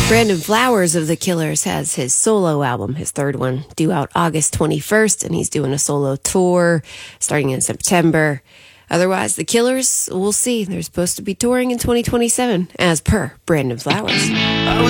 Brandon Flowers of The Killers has his solo album, his third one, due out August 21st, and he's doing a solo tour starting in September. Otherwise, The Killers, we'll see. They're supposed to be touring in 2027, as per Brandon Flowers.